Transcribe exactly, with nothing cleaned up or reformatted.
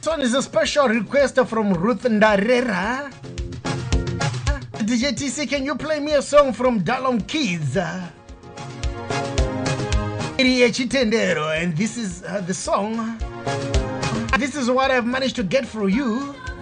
This one is a special request from Ruth Ndarera. D J T C, can you play me a song from Dalom Kids? And this is uh, the song. This is what I've managed to get for you.